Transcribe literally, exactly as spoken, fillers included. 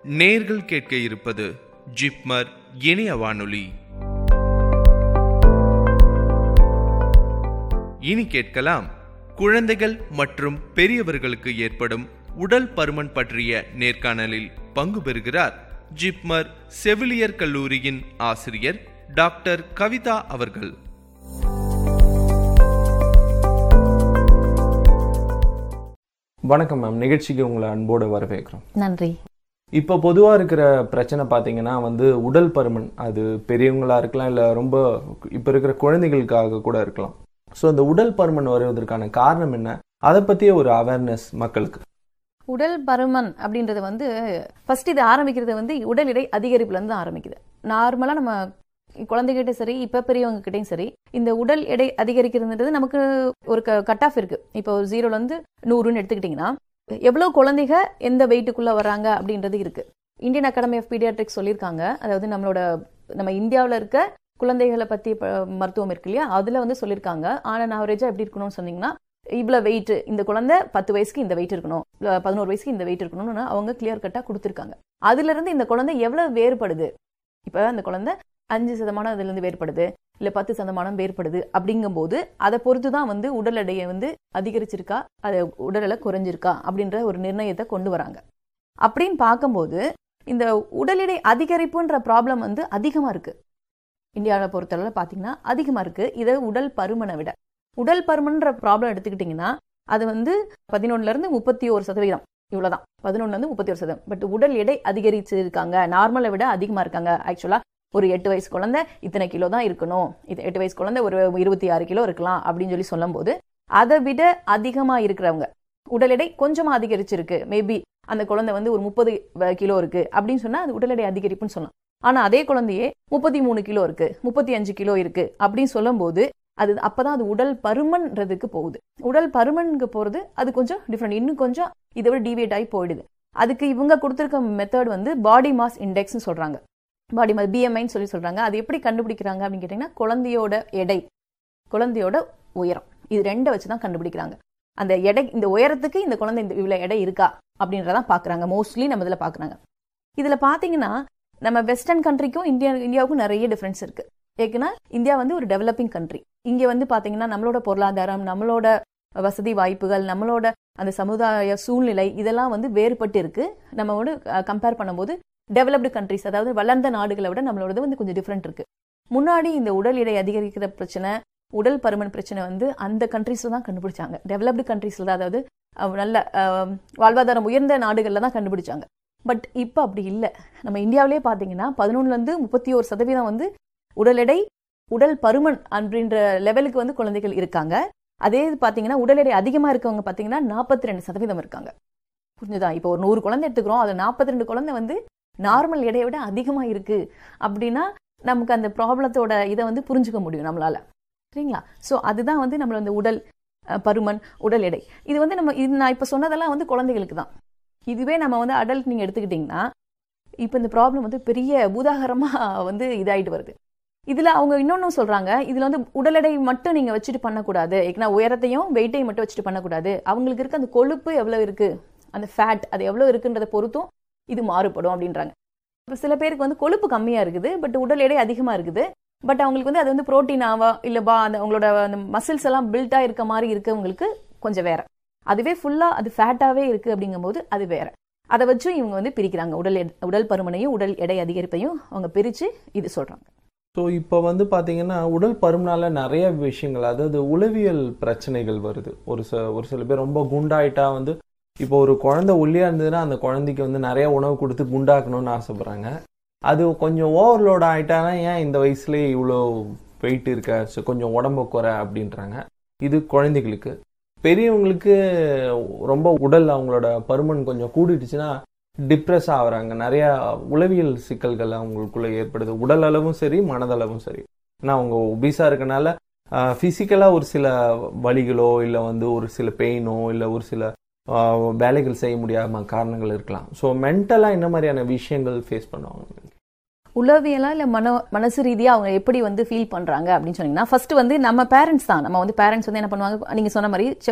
நேர்கள் கேட்க இருப்பது ஜிப்மர் இணைய வானொலி. இனி கேட்கலாம், குழந்தைகள் மற்றும் பெரியவர்களுக்கு ஏற்படும் உடல் பருமன் பற்றிய நேர்காணலில் பங்கு பெறுகிறார் ஜிப்மர் செவிலியர் கல்லூரியின் ஆசிரியர் டாக்டர் கவிதா அவர்கள். வணக்கம் மேம், நிகழ்ச்சிக்கு உங்களை அன்போடு வரவேற்கிறோம். நன்றி. இப்போ பொதுவாக இருக்கிற பிரச்சனை பார்த்தீங்கன்னா வந்து உடல் பருமன். அது பெரியவங்களா இருக்கலாம், இல்லை ரொம்ப இப்போ இருக்கிற குழந்தைகளுக்காக கூட இருக்கலாம். ஸோ அந்த உடல் பருமன் வருவதற்கான காரணம் என்ன, அதை பற்றிய ஒரு அவேர்னஸ் மக்களுக்கு. உடல் பருமன் அப்படின்றது வந்து ஃபர்ஸ்ட் இது ஆரம்பிக்கிறது வந்து உடல் எடை அதிகரிப்புலேருந்து ஆரம்பிக்குது. நார்மலாக நம்ம குழந்தைகிட்டே சரி, இப்போ பெரியவங்க கிட்டையும் சரி, இந்த உடல் எடை அதிகரிக்கிறதுன்றது நமக்கு ஒரு கட் ஆஃப் இருக்கு. இப்போ ஜீரோலேருந்து நூறுன்னு எடுத்துக்கிட்டிங்கன்னா எவ்வளோ குழந்தைங்க எந்த வெயிட்டுக்குள்ளே வராங்க அப்படின்றது இருக்கு. இந்தியன் அகாடமி ஆஃப் பீடியாட்ரிக்ஸ் சொல்லியிருக்காங்க. அதாவது நம்மளோட நம்ம இந்தியாவில் இருக்க குழந்தைகளை பற்றி மருத்துவம் இருக்கு இல்லையா, அதில் வந்து சொல்லியிருக்காங்க. ஆனால் ஆவரேஜாக எப்படி இருக்கணும்னு சொன்னீங்கன்னா, இவ்வளோ வெயிட், இந்த குழந்தை பத்து வயசுக்கு இந்த வெயிட் இருக்கணும், பதினோரு வயசுக்கு இந்த வெயிட் இருக்கணும்னு அவங்க கிளியர் கட்டாக கொடுத்துருக்காங்க. அதுலேருந்து இந்த குழந்தை எவ்வளோ வேறுபடுது, இப்போ அந்த குழந்தை அஞ்சு சதமானம் அதுலேருந்து வேறுபடுது, இல்லை பத்து சதமானம் வேறுபடுது அப்படிங்கும்போது அதை பொறுத்து தான் வந்து உடல் எடையை வந்து அதிகரிச்சிருக்கா, அது உடல் எடை குறைஞ்சிருக்கா அப்படின்ற ஒரு நிர்ணயத்தை கொண்டு வராங்க. அப்படின்னு பார்க்கும்போது இந்த உடல் எடை அதிகரிப்புன்ற ப்ராப்ளம் வந்து அதிகமாக இருக்கு. இந்தியாவை பொறுத்தளவில் பார்த்தீங்கன்னா அதிகமாக இருக்கு. இதை உடல் பருமனை விட உடல் பருமன்ற ப்ராப்ளம் எடுத்துக்கிட்டிங்கன்னா அது வந்து பதினொன்னுலேருந்து முப்பத்தி ஒரு சதவீதம் இவ்வளோதான். பதினொன்னுலேருந்து முப்பத்தி ஒரு சதவீதம். பட் உடல் எடை அதிகரிச்சு இருக்காங்க, நார்மலை விட அதிகமாக இருக்காங்க. ஆக்சுவலாக ஒரு எட்டு வயசு குழந்தை இத்தனை கிலோ தான் இருக்கணும், இது எட்டு வயசு குழந்தை ஒரு இருபத்தி ஆறு கிலோ இருக்கலாம் அப்படின்னு சொல்லி சொல்லும் போது அதை விட அதிகமாக இருக்கிறவங்க உடல் எடை கொஞ்சமாக அதிகரிச்சிருக்கு, மேபி அந்த குழந்தை வந்து ஒரு முப்பது கிலோ இருக்கு அப்படின்னு சொன்னா அது உடல் எடை அதிகரிப்புன்னு சொல்லலாம். ஆனா அதே குழந்தையே முப்பத்தி மூணு கிலோ இருக்கு, முப்பத்தி அஞ்சு கிலோ இருக்கு அப்படின்னு சொல்லும் போது அது அப்பதான் அது உடல் பருமன்றதுக்கு போகுது. உடல் பருமனுக்கு போறது அது கொஞ்சம் டிஃப்ரெண்ட், இன்னும் கொஞ்சம் இதை விட டிவியேட் ஆகி போயிடுது. அதுக்கு இவங்க கொடுத்துருக்க மெத்தட் வந்து பாடி மாஸ் இண்டெக்ஸ்ன்னு சொல்றாங்க. பாடி மாஸ் பிஎம்ஐன்னு சொல்லி சொல்றாங்க. அது எப்படி கண்டுபிடிக்கிறாங்க அப்படின்னு கேட்டீங்கன்னா, குழந்தையோட எடை, குழந்தையோட உயரம், இது ரெண்டை வச்சுதான் கண்டுபிடிக்கிறாங்க. அந்த எடை, இந்த உயரத்துக்கு இந்த குழந்தை இந்த இவ்வளவு எடை இருக்கா அப்படின்றதான் பாக்குறாங்க. மோஸ்ட்லி நம்ம இதுல பாக்குறாங்க. இதுல பாத்தீங்கன்னா நம்ம வெஸ்டர்ன் கண்ட்ரிக்கும் இந்தியா இந்தியாவுக்கும் நிறைய டிஃபரன்ஸ் இருக்கு. ஏன்னா இந்தியா வந்து ஒரு டெவலப்பிங் கண்ட்ரி. இங்க வந்து பாத்தீங்கன்னா நம்மளோட பொருளாதாரம், நம்மளோட வசதி வாய்ப்புகள், நம்மளோட அந்த சமுதாய சூழ்நிலை இதெல்லாம் வந்து வேறுபட்டு இருக்கு. நம்மளோட கம்பேர் பண்ணும்போது டெவலப்டு கண்ட்ரிஸ், அதாவது வளர்ந்த நாடுகளை விட நம்மளோட வந்து கொஞ்சம் டிஃப்ரெண்ட் இருக்கு. முன்னாடி இந்த உடல் எடை அதிகரிக்கிற பிரச்சனை, உடல் பருமன் பிரச்சனை வந்து அந்த கண்ட்ரீஸ்ல தான் கண்டுபிடிச்சாங்க. டெவலப்டு கண்ட்ரீஸ்ல தான், அதாவது நல்ல வாழ்வாதாரம் உயர்ந்த நாடுகள்ல தான் கண்டுபிடிச்சாங்க. பட் இப்போ அப்படி இல்லை. நம்ம இந்தியாவிலே பார்த்தீங்கன்னா பதினொன்னுல இருந்து முப்பத்தி ஒரு சதவீதம் வந்து உடல் எடை உடல் பருமன் அப்படின்ற லெவலுக்கு வந்து குழந்தைகள் இருக்காங்க. அதே பார்த்தீங்கன்னா உடல் எடை அதிகமாக இருக்கவங்க பார்த்தீங்கன்னா நாற்பத்தி ரெண்டு சதவீதம் இருக்காங்க. புரிஞ்சுதா? இப்போ ஒரு நூறு குழந்தை எடுத்துக்கிறோம், அது நாற்பத்தி ரெண்டு குழந்தை வந்து நார்மல் எடையை விட அதிகமா இருக்கு அப்படின்னா நமக்கு அந்த ப்ராப்ளத்தோட இதை வந்து புரிஞ்சுக்க முடியும் நம்மளால. சரிங்களா? ஸோ அதுதான் வந்து நம்மளோட அந்த உடல் பருமன், உடல் எடை. இது வந்து நம்ம இது நான் இப்போ சொன்னதெல்லாம் வந்து குழந்தைகளுக்கு தான். இதுவே நம்ம வந்து அடல்ட் நீங்க எடுத்துக்கிட்டீங்கன்னா இப்போ இந்த ப்ராப்ளம் வந்து பெரிய பூதாகரமா வந்து இதாயிட்டு வருது. இதுல அவங்க இன்னொன்னும் சொல்றாங்க, இதுல வந்து உடல் எடை மட்டும் நீங்க வச்சுட்டு பண்ணக்கூடாது, ஏன்னா உயரத்தையும் வெயிட்டையும் மட்டும் வச்சுட்டு பண்ணக்கூடாது. அவங்களுக்கு இருக்க அந்த கொழுப்பு எவ்வளவு இருக்கு, அந்த ஃபேட் அது எவ்வளவு இருக்குன்றத பொறுத்தும் இது மாறுபடும் அப்படின்றாங்க. இப்போ சில பேருக்கு வந்து கொழுப்பு கம்மியா இருக்குது, பட் உடல் எடை அதிகமா இருக்குது. பட் அவங்களுக்கு வந்து அது வந்து புரோட்டீனாவா இல்ல பா அந்த அவங்களோட அந்த மசில்ஸ் எல்லாம் பில்டா இருக்க மாதிரி இருக்கவங்களுக்கு கொஞ்சம் வேற. அதுவே ஃபுல்லா அது ஃபேட்டாவே இருக்கு அப்படிங்கும்போது அது வேற. அதை வச்சும் இவங்க வந்து பிரிக்கிறாங்க. உடல் உடல் பருமனையும் உடல் எடை அதிகரிப்பையும் அவங்க பிரிச்சு இது சொல்றாங்க. ஸோ இப்போ வந்து பார்த்தீங்கன்னா உடல் பருமனால நிறைய விஷயங்கள், அதாவது உளவியல் பிரச்சனைகள் வருது. ஒரு ச ஒரு சில பேர் ரொம்ப குண்டாயிட்டா வந்து, இப்போ ஒரு குழந்தை ஒல்லியா இருந்ததுன்னா அந்த குழந்தைக்கு வந்து நிறைய உணவு கொடுத்து குண்டாக்கணும்னு ஆசைப்படுறாங்க. அது கொஞ்சம் ஓவர்லோட் ஆயிட்டானா ஏன் இந்த வயசுலேயே இவ்வளோ வெயிட் இருக்க, ஸோ கொஞ்சம் உடம்பு குறை அப்படின்றாங்க. இது குழந்தைகளுக்கு. பெரியவங்களுக்கு ரொம்ப உடல் அவங்களோட பருமன் கொஞ்சம் கூடிடுச்சுன்னா டிப்ரெஸ் ஆகுறாங்க. நிறைய உளவியல் சிக்கல்கள் அவங்களுக்குள்ள ஏற்படுது, உடல் அளவும் சரி மனதளவும் சரி. ஏன்னா அவங்க ஒபீஸா இருக்கனால பிசிக்கலா ஒரு சில வலிகளோ இல்லை வந்து ஒரு சில பெயினோ இல்லை ஒரு சில வேலைகள் செய்ய முடியாம காரணங்கள் இருக்கலாம். ஸோ மென்டலா என்ன மாதிரியான விஷயங்கள் ஃபேஸ் பண்ணுவாங்க? உளவியலா இல்ல மன மனசு ரீதியா அவங்க எப்படி வந்து ஃபீல் பண்றாங்க அப்படின்னு சொன்னீங்கன்னா, ஃபர்ஸ்ட் வந்து நம்ம பேரண்ட்ஸ் தான். நம்ம வந்து பேரண்ட்ஸ் வந்து என்ன பண்ணுவாங்க, நீங்க சொன்ன மாதிரி